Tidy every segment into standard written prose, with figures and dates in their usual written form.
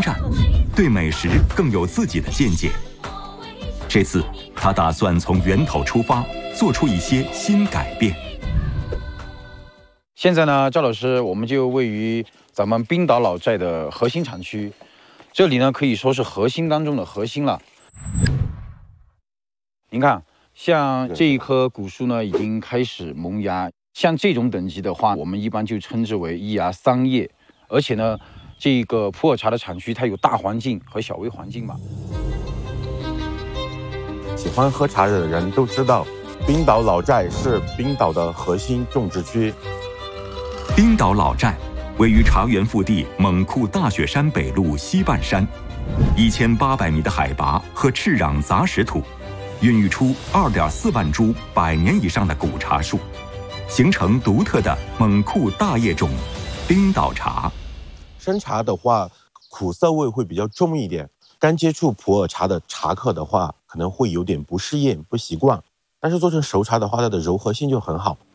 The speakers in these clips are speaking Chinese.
战，对美食更有自己的见解。这次他打算从源头出发，做出一些新改变。 现在呢，赵老师，我们就位于咱们冰岛老寨的核心产区，这里呢可以说是核心当中的核心了。您看，像这一棵古树呢，已经开始萌芽。像这种等级的话，我们一般就称之为一芽三叶。而且呢，这个普洱茶的产区它有大环境和小微环境嘛。 喜欢喝茶的人都知道，冰岛老寨是冰岛的核心种植区。 冰岛老寨位于茶园腹地蒙库大雪山北麓西半山，1800米的海拔和赤壤杂石土，孕育出2.4万株100年以上的古茶树，形成独特的蒙库大叶种冰岛茶。 生茶的话，苦涩味会比较重一点，刚接触普洱茶的茶客的话，可能会有点不适应、不习惯。但是做成熟茶的话，它的柔和性就很好。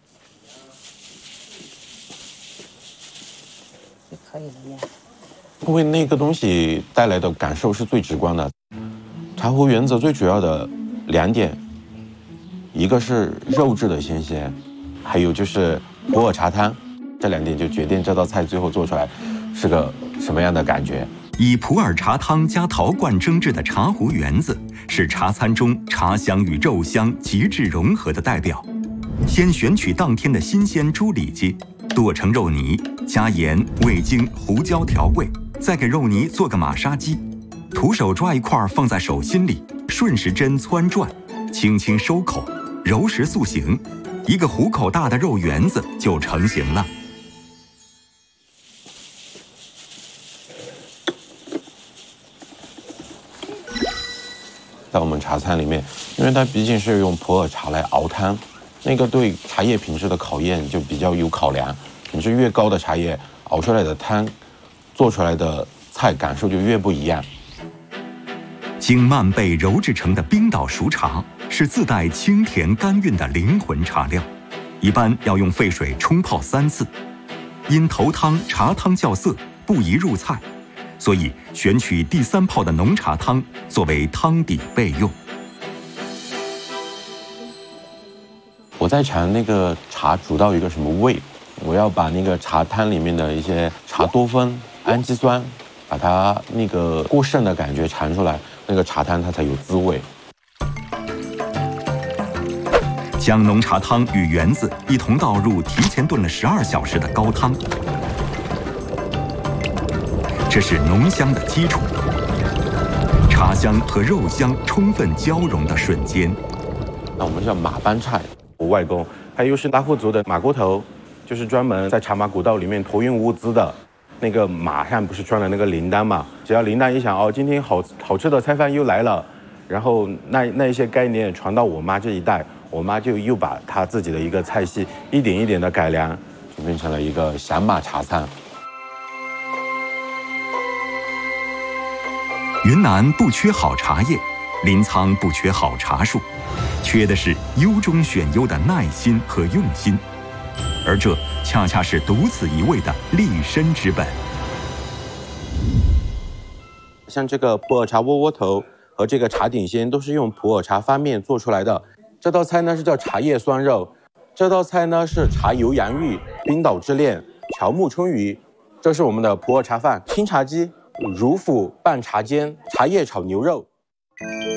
就可以了呀。 因为那个东西带来的感受是最直观的。茶壶原则最主要的2点，一个是肉质的新鲜，还有就是普洱茶汤，这2点就决定这道菜最后做出来是个什么样的感觉。 以普洱茶汤加陶罐蒸制的茶壶圆子，是茶餐中茶香与肉香极致融合的代表。先选取当天的新鲜猪里脊，剁成肉泥，加盐、味精、胡椒调味，再给肉泥做个马杀鸡，徒手抓一块放在手心里，顺时针汆转，轻轻收口，揉实塑形，一个虎口大的肉圆子就成型了。 在我们茶餐里面，因为它毕竟是用普洱茶来熬汤，那个对茶叶品质的考验就比较有考量。品质越高的茶叶，熬出来的汤，做出来的菜感受就越不一样。 经慢焙揉制成的冰岛熟茶是自带清甜甘韵的灵魂茶料，一般要用沸水冲泡3次。因头汤茶汤较涩，不宜入菜，所以选取第3泡的浓茶汤作为汤底备用。 我在尝那个茶煮到一个什么味，我要把那个茶汤里面的一些茶多酚、氨基酸，把它那个过剩的感觉尝出来，那个茶汤它才有滋味。 将浓茶汤与圆子一同倒入提前炖了12小时的高汤，这是浓香的基础。茶香和肉香充分交融的瞬间， 那我们叫马班菜，我外公他又是拉祜族的马锅头，就是专门在茶马古道里面托运物资的。那个马上不是装了那个铃铛嘛？只要铃铛一响，哦，今天好吃的菜饭又来了。然后那一些概念传到我妈这一代，我妈就又把她自己的一个菜系一点一点的改良，就变成了一个响马茶餐。 云南不缺好茶叶，临沧不缺好茶树，缺的是优中选优的耐心和用心，而这恰恰是独此一味的立身之本。 像这个普洱茶窝窝头和这个茶顶鲜都是用普洱茶翻面做出来的。这道菜呢是叫茶叶酸肉，这道菜呢是茶油洋芋、冰岛之恋、乔木春鱼，这是我们的普洱茶饭、青茶鸡、乳腐拌茶尖、茶叶炒牛肉。